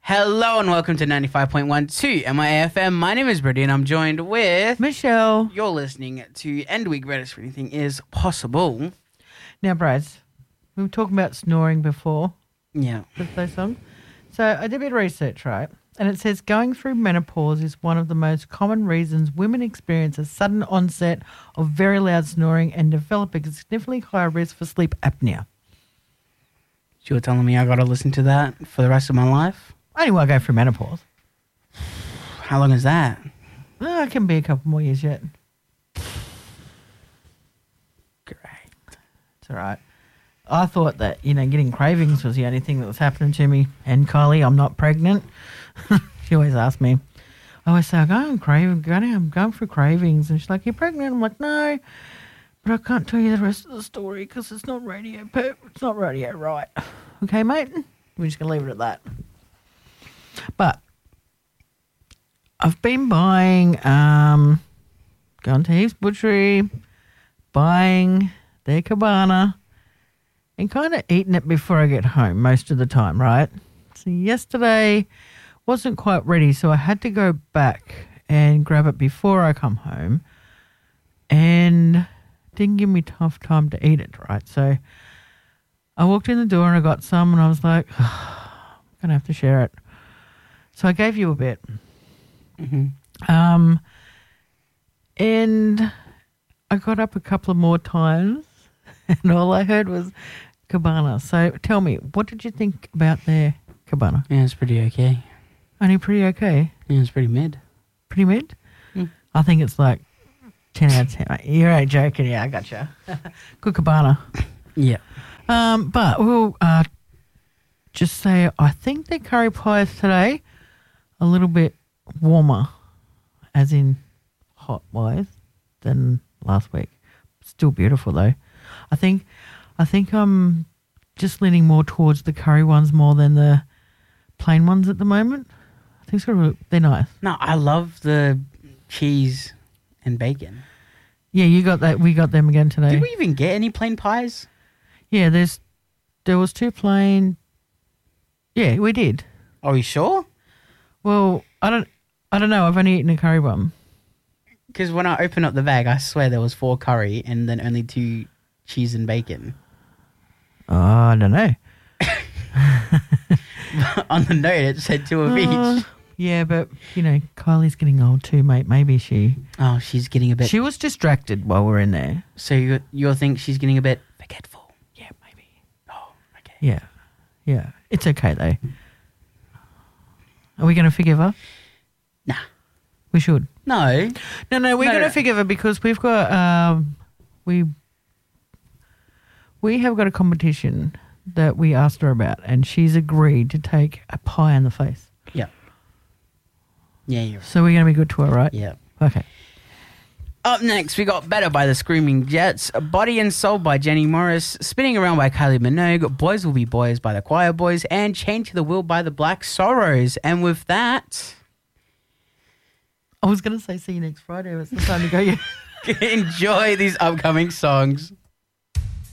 Hello and welcome to 95.12 MIFM. My name is Brittany and I'm joined with Michelle. You're listening to End Week Reddit for Anything Is Possible. Now, Brad, we were talking about snoring before. Yeah. With those songs. So I did a bit of research, right? And it says going through menopause is one of the most common reasons women experience a sudden onset of very loud snoring and develop a significantly higher risk for sleep apnea. You were telling me I got to listen to that for the rest of my life? Only while I go through menopause. How long is that? It can be a couple more years yet. Great. It's all right. I thought that, getting cravings was the only thing that was happening to me. And Kylie, I'm not pregnant. She always asks me. I always say, I'm going through cravings. And she's like, you're pregnant? I'm like, no. But I can't tell you the rest of the story because it's not radio right. Okay, mate? We're just going to leave it at that. But I've been buying, going to Heaps Butchery, buying their cabana, and kind of eating it before I get home most of the time, right? So yesterday wasn't quite ready, so I had to go back and grab it before I come home, and didn't give me tough time to eat it, right? So I walked in the door and I got some, and I was like, I'm going to have to share it. So I gave you a bit. Mm-hmm. And I got up a couple of more times and all I heard was cabana. So tell me, what did you think about their cabana? Yeah, it's pretty okay. Only pretty okay? Yeah, it's pretty mid. Pretty mid? Mm. I think it's like 10 out of 10. You ain't joking. Yeah, I gotcha. Good cabana. Yeah. But we'll just say I think the curry pies today a little bit warmer, as in hot-wise, than last week. Still beautiful, though. I think I'm just leaning more towards the curry ones more than the plain ones at the moment. I think they're nice. No, I love the cheese and bacon. Yeah, you got that. We got them again today. Did we even get any plain pies? Yeah, there was 2 plain. Yeah, we did. Are we sure? Well, I don't know. I've only eaten a curry one. Because when I opened up the bag, I swear there was 4 curry and then only 2 cheese and bacon. Oh, I don't know. On the note, it said 2 of each. Yeah, but, Kylie's getting old too, mate. Maybe she... Oh, she's getting a bit... She was distracted while we were in there. So you think she's getting a bit forgetful? Yeah, maybe. Oh, okay. Yeah. It's okay, though. Are we going to forgive her? Nah. We should. No. No, we're going to forgive her because we've got... We have got a competition that we asked her about, and she's agreed to take a pie in the face. Yeah. Yeah, you're right. So we're going to be good to her, right? Yeah. Okay. Up next, we got Better by the Screaming Jets, Body and Soul by Jenny Morris, Spinning Around by Kylie Minogue, Boys Will Be Boys by the Choir Boys, and Chained to the Wheel by the Black Sorrows. And with that... I was going to say see you next Friday. It's the time to go. Enjoy these upcoming songs.